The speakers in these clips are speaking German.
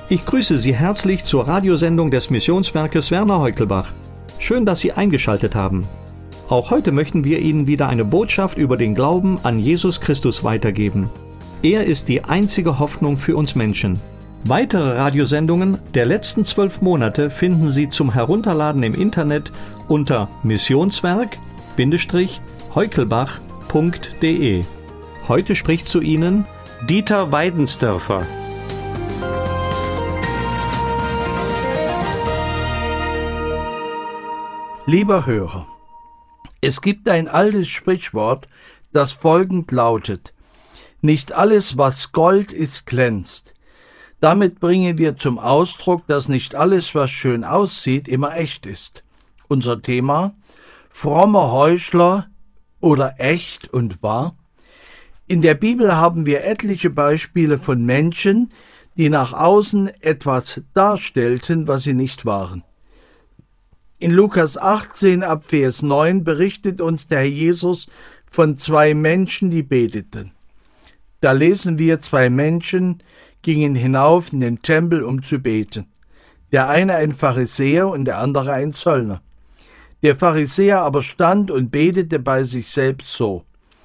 Ich grüße Sie herzlich zur Radiosendung des Missionswerkes Werner Heukelbach. Schön, dass Sie eingeschaltet haben. Auch heute möchten wir Ihnen wieder eine Botschaft über den Glauben an Jesus Christus weitergeben. Er ist die einzige Hoffnung für uns Menschen. Weitere Radiosendungen der letzten 12 Monate finden Sie zum Herunterladen im Internet unter missionswerk-heukelbach.de. Heute spricht zu Ihnen Dieter Weidensdörfer. Lieber Hörer, es gibt ein altes Sprichwort, das folgend lautet: Nicht alles, was Gold ist, glänzt. Damit bringen wir zum Ausdruck, dass nicht alles, was schön aussieht, immer echt ist. Unser Thema: frommer Heuchler oder echt und wahr? In der Bibel haben wir etliche Beispiele von Menschen, die nach außen etwas darstellten, was sie nicht waren. In Lukas 18 ab Vers 9 berichtet uns der Herr Jesus von 2 Menschen, die beteten. Da lesen wir, 2 Menschen gingen hinauf in den Tempel, um zu beten. Der eine ein Pharisäer und der andere ein Zöllner. Der Pharisäer aber stand und betete bei sich selbst so: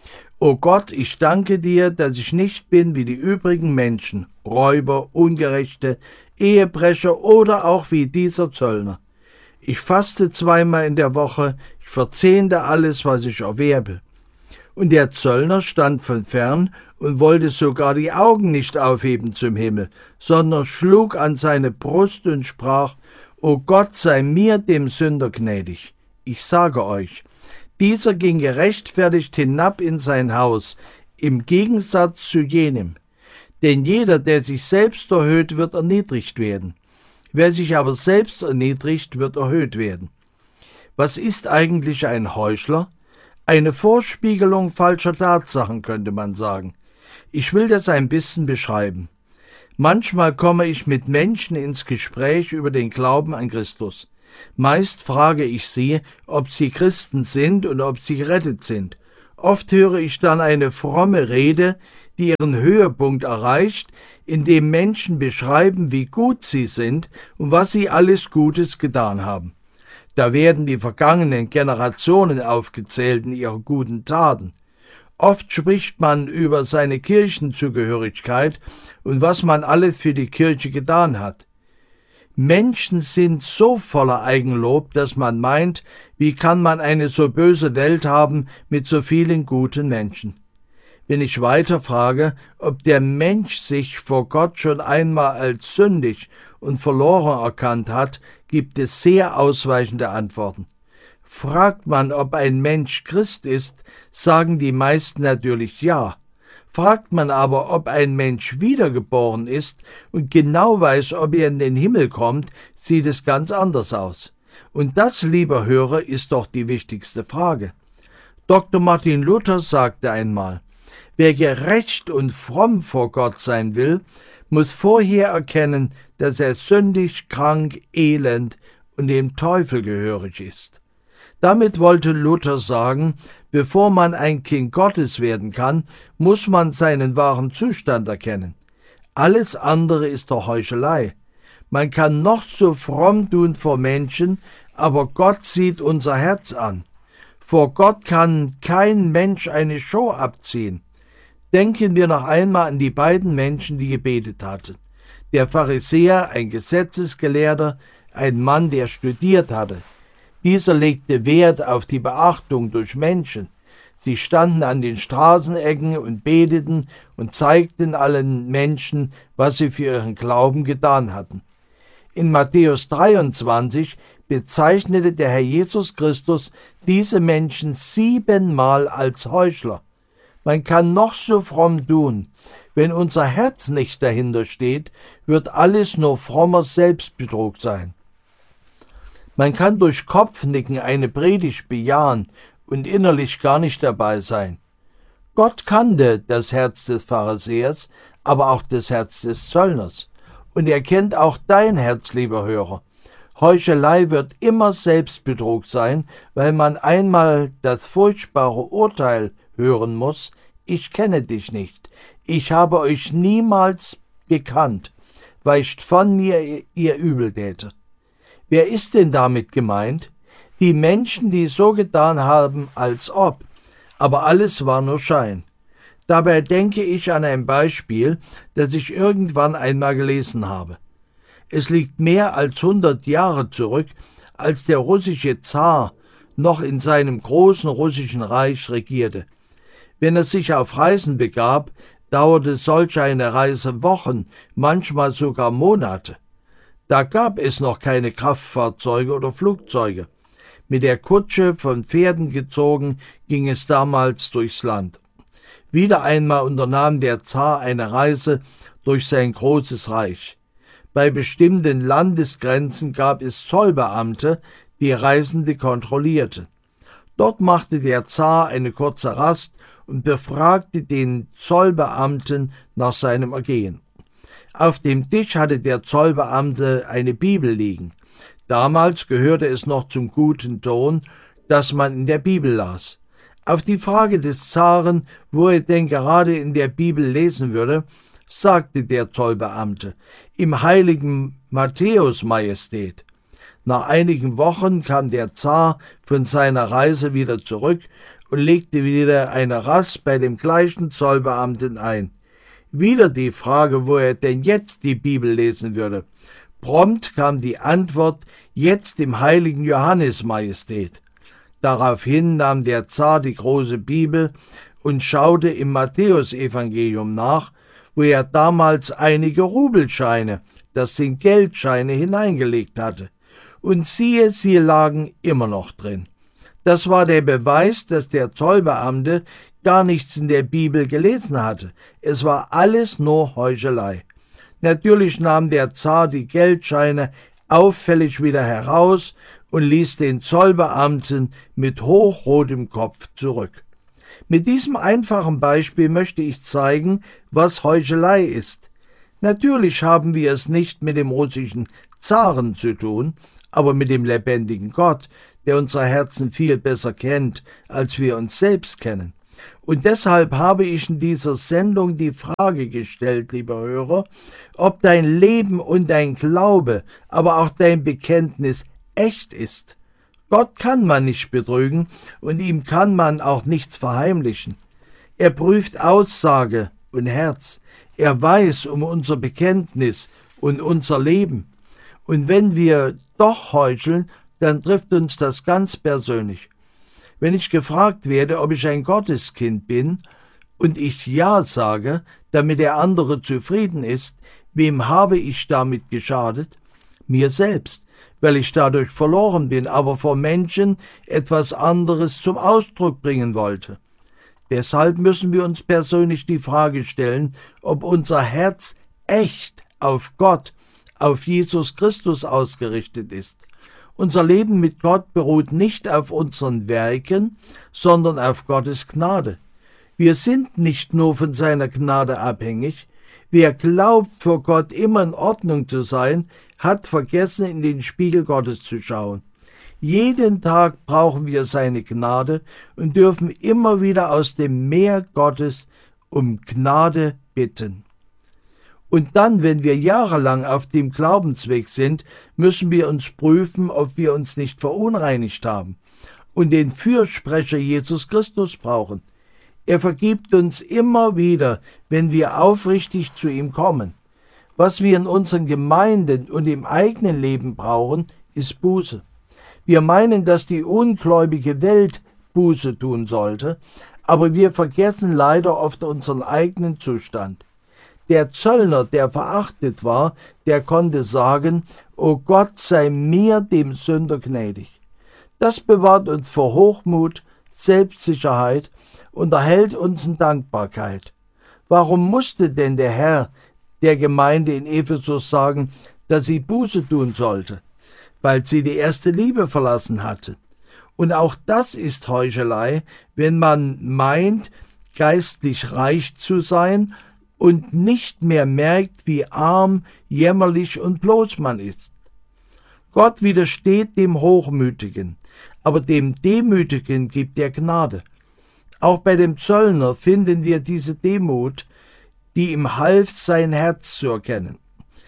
O Gott, ich danke dir, dass ich nicht bin wie die übrigen Menschen, Räuber, Ungerechte, Ehebrecher oder auch wie dieser Zöllner. Ich faste 2-mal in der Woche, ich verzehnte alles, was ich erwerbe. Und der Zöllner stand von fern und wollte sogar die Augen nicht aufheben zum Himmel, sondern schlug an seine Brust und sprach: O Gott, sei mir, dem Sünder, gnädig. Ich sage euch, dieser ging gerechtfertigt hinab in sein Haus, im Gegensatz zu jenem. Denn jeder, der sich selbst erhöht, wird erniedrigt werden. Wer sich aber selbst erniedrigt, wird erhöht werden. Was ist eigentlich ein Heuchler? Eine Vorspiegelung falscher Tatsachen, könnte man sagen. Ich will das ein bisschen beschreiben. Manchmal komme ich mit Menschen ins Gespräch über den Glauben an Christus. Meist frage ich sie, ob sie Christen sind und ob sie gerettet sind. Oft höre ich dann eine fromme Rede, die ihren Höhepunkt erreicht, indem Menschen beschreiben, wie gut sie sind und was sie alles Gutes getan haben. Da werden die vergangenen Generationen aufgezählt in ihrer guten Taten. Oft spricht man über seine Kirchenzugehörigkeit und was man alles für die Kirche getan hat. Menschen sind so voller Eigenlob, dass man meint, wie kann man eine so böse Welt haben mit so vielen guten Menschen? Wenn ich weiter frage, ob der Mensch sich vor Gott schon einmal als sündig und verloren erkannt hat, gibt es sehr ausweichende Antworten. Fragt man, ob ein Mensch Christ ist, sagen die meisten natürlich ja. Fragt man aber, ob ein Mensch wiedergeboren ist und genau weiß, ob er in den Himmel kommt, sieht es ganz anders aus. Und das, lieber Hörer, ist doch die wichtigste Frage. Dr. Martin Luther sagte einmal: Wer gerecht und fromm vor Gott sein will, muss vorher erkennen, dass er sündig, krank, elend und dem Teufel gehörig ist. Damit wollte Luther sagen, bevor man ein Kind Gottes werden kann, muss man seinen wahren Zustand erkennen. Alles andere ist doch Heuchelei. Man kann noch so fromm tun vor Menschen, aber Gott sieht unser Herz an. Vor Gott kann kein Mensch eine Show abziehen. Denken wir noch einmal an die beiden Menschen, die gebetet hatten. Der Pharisäer, ein Gesetzesgelehrter, ein Mann, der studiert hatte. Dieser legte Wert auf die Beachtung durch Menschen. Sie standen an den Straßenecken und beteten und zeigten allen Menschen, was sie für ihren Glauben getan hatten. In Matthäus 23 bezeichnete der Herr Jesus Christus diese Menschen 7-mal als Heuchler. Man kann noch so fromm tun. Wenn unser Herz nicht dahinter steht, wird alles nur frommer Selbstbetrug sein. Man kann durch Kopfnicken eine Predigt bejahen und innerlich gar nicht dabei sein. Gott kannte das Herz des Pharisäers, aber auch das Herz des Zöllners. Und er kennt auch dein Herz, lieber Hörer. Heuchelei wird immer Selbstbetrug sein, weil man einmal das furchtbare Urteil hören muss: Ich kenne dich nicht, ich habe euch niemals gekannt. weicht von mir, ihr Übeltäter. Wer ist denn damit gemeint? Die Menschen, die so getan haben, als ob, aber alles war nur Schein. Dabei denke ich an ein Beispiel, das ich irgendwann einmal gelesen habe. Es liegt mehr als 100 Jahre zurück, als der russische Zar noch in seinem großen russischen Reich regierte. Wenn er sich auf Reisen begab, dauerte solch eine Reise Wochen, manchmal sogar Monate. Da gab es noch keine Kraftfahrzeuge oder Flugzeuge. Mit der Kutsche, von Pferden gezogen, ging es damals durchs Land. Wieder einmal unternahm der Zar eine Reise durch sein großes Reich. Bei bestimmten Landesgrenzen gab es Zollbeamte, die Reisende kontrollierten. Dort machte der Zar eine kurze Rast und befragte den Zollbeamten nach seinem Ergehen. Auf dem Tisch hatte der Zollbeamte eine Bibel liegen. Damals gehörte es noch zum guten Ton, dass man in der Bibel las. Auf die Frage des Zaren, wo er denn gerade in der Bibel lesen würde, sagte der Zollbeamte: Im heiligen Matthäus, Majestät. Nach einigen Wochen kam der Zar von seiner Reise wieder zurück und legte wieder eine Rast bei dem gleichen Zollbeamten ein. Wieder die Frage, wo er denn jetzt die Bibel lesen würde. Prompt kam die Antwort: Jetzt im heiligen Johannes, Majestät. Daraufhin nahm der Zar die große Bibel und schaute im Matthäusevangelium nach, wo er damals einige Rubelscheine, das sind Geldscheine, hineingelegt hatte. Und siehe, sie lagen immer noch drin. Das war der Beweis, dass der Zollbeamte gar nichts in der Bibel gelesen hatte. Es war alles nur Heuchelei. Natürlich nahm der Zar die Geldscheine auffällig wieder heraus und ließ den Zollbeamten mit hochrotem Kopf zurück. Mit diesem einfachen Beispiel möchte ich zeigen, was Heuchelei ist. Natürlich haben wir es nicht mit dem russischen Zaren zu tun, aber mit dem lebendigen Gott, der unsere Herzen viel besser kennt, als wir uns selbst kennen. Und deshalb habe ich in dieser Sendung die Frage gestellt, lieber Hörer, ob dein Leben und dein Glaube, aber auch dein Bekenntnis echt ist. Gott kann man nicht betrügen und ihm kann man auch nichts verheimlichen. Er prüft Aussage und Herz. Er weiß um unser Bekenntnis und unser Leben. Und wenn wir doch heucheln, dann trifft uns das ganz persönlich. Wenn ich gefragt werde, ob ich ein Gotteskind bin, und ich Ja sage, damit der andere zufrieden ist, wem habe ich damit geschadet? Mir selbst, weil ich dadurch verloren bin, aber vor Menschen etwas anderes zum Ausdruck bringen wollte. Deshalb müssen wir uns persönlich die Frage stellen, ob unser Herz echt auf Gott, auf Jesus Christus ausgerichtet ist. Unser Leben mit Gott beruht nicht auf unseren Werken, sondern auf Gottes Gnade. Wir sind nicht nur von seiner Gnade abhängig. Wer glaubt, vor Gott immer in Ordnung zu sein, hat vergessen, in den Spiegel Gottes zu schauen. Jeden Tag brauchen wir seine Gnade und dürfen immer wieder aus dem Meer Gottes um Gnade bitten. Und dann, wenn wir jahrelang auf dem Glaubensweg sind, müssen wir uns prüfen, ob wir uns nicht verunreinigt haben und den Fürsprecher Jesus Christus brauchen. Er vergibt uns immer wieder, wenn wir aufrichtig zu ihm kommen. Was wir in unseren Gemeinden und im eigenen Leben brauchen, ist Buße. Wir meinen, dass die ungläubige Welt Buße tun sollte, aber wir vergessen leider oft unseren eigenen Zustand. Der Zöllner, der verachtet war, der konnte sagen: O Gott, sei mir, dem Sünder, gnädig. Das bewahrt uns vor Hochmut, Selbstsicherheit und erhält uns in Dankbarkeit. Warum musste denn der Herr der Gemeinde in Ephesus sagen, dass sie Buße tun sollte? Weil sie die erste Liebe verlassen hatte. Und auch das ist Heuchelei, wenn man meint, geistlich reich zu sein und nicht mehr merkt, wie arm, jämmerlich und bloß man ist. Gott widersteht dem Hochmütigen, aber dem Demütigen gibt er Gnade. Auch bei dem Zöllner finden wir diese Demut, die ihm half, sein Herz zu erkennen.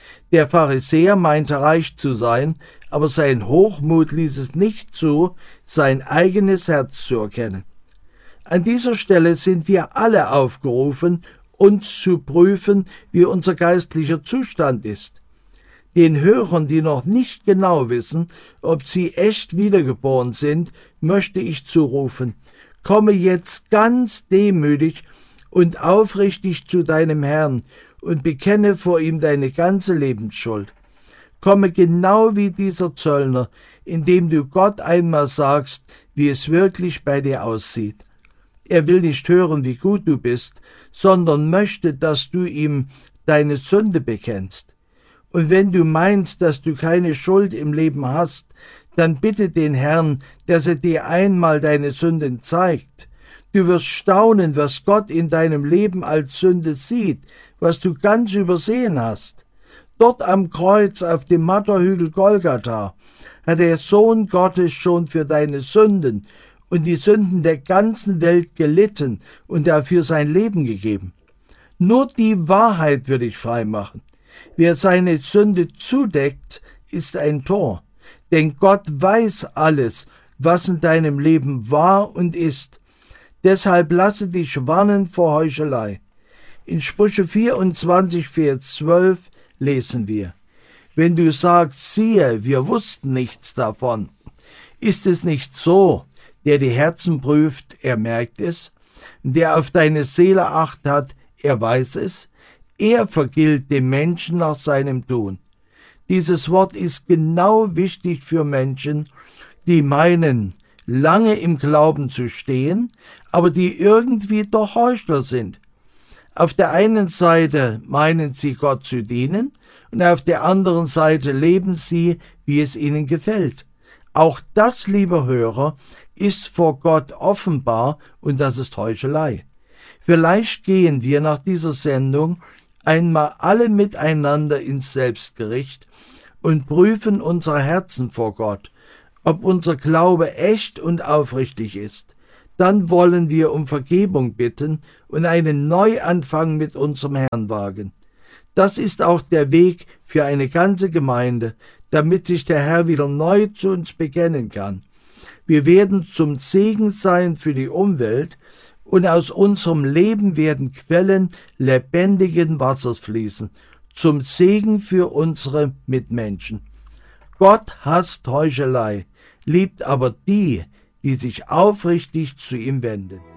Der Pharisäer meinte reich zu sein, aber sein Hochmut ließ es nicht zu, sein eigenes Herz zu erkennen. An dieser Stelle sind wir alle aufgerufen, uns zu prüfen, wie unser geistlicher Zustand ist. Den Hörern, die noch nicht genau wissen, ob sie echt wiedergeboren sind, möchte ich zurufen: Komme jetzt ganz demütig und aufrichtig zu deinem Herrn und bekenne vor ihm deine ganze Lebensschuld. Komme genau wie dieser Zöllner, indem du Gott einmal sagst, wie es wirklich bei dir aussieht. Er will nicht hören, wie gut du bist, sondern möchte, dass du ihm deine Sünde bekennst. Und wenn du meinst, dass du keine Schuld im Leben hast, dann bitte den Herrn, dass er dir einmal deine Sünden zeigt. Du wirst staunen, was Gott in deinem Leben als Sünde sieht, was du ganz übersehen hast. Dort am Kreuz auf dem Marterhügel Golgatha hat der Sohn Gottes schon für deine Sünden und die Sünden der ganzen Welt gelitten und dafür sein Leben gegeben. Nur die Wahrheit wird dich frei machen. Wer seine Sünde zudeckt, ist ein Tor. Denn Gott weiß alles, was in deinem Leben war und ist. Deshalb lasse dich warnen vor Heuchelei. In Sprüche 24, Vers 12 lesen wir: Wenn du sagst, siehe, wir wussten nichts davon, ist es nicht so, der die Herzen prüft, er merkt es, der auf deine Seele Acht hat, er weiß es, er vergilt dem Menschen nach seinem Tun. Dieses Wort ist genau wichtig für Menschen, die meinen, lange im Glauben zu stehen, aber die irgendwie doch Heuchler sind. Auf der einen Seite meinen sie, Gott zu dienen, und auf der anderen Seite leben sie, wie es ihnen gefällt. Auch das, liebe Hörer, ist vor Gott offenbar, und das ist Heuchelei. Vielleicht gehen wir nach dieser Sendung einmal alle miteinander ins Selbstgericht und prüfen unsere Herzen vor Gott, ob unser Glaube echt und aufrichtig ist. Dann wollen wir um Vergebung bitten und einen Neuanfang mit unserem Herrn wagen. Das ist auch der Weg für eine ganze Gemeinde, damit sich der Herr wieder neu zu uns bekennen kann. Wir werden zum Segen sein für die Umwelt, und aus unserem Leben werden Quellen lebendigen Wassers fließen, zum Segen für unsere Mitmenschen. Gott hasst Heuchelei, liebt aber die, die sich aufrichtig zu ihm wenden.